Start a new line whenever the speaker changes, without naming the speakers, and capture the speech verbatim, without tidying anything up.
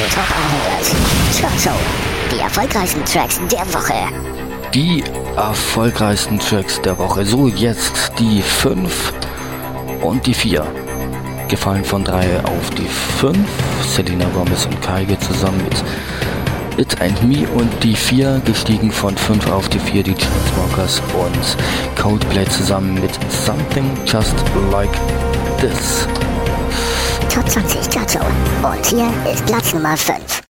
Radio Top hundert. Chart Show. Die erfolgreichsten Tracks der Woche.
Die erfolgreichsten Tracks der Woche. So, jetzt die fünf und die vier. Gefallen von drei auf die fünf. Selena Gomez und Kygo zusammen mit It and Me, und die vier gestiegen von fünf auf die vier, die Chainsmokers und Coldplay zusammen mit Something Just Like This.
Top zwanzig Chart Show. Und hier ist Platz Nummer fünf.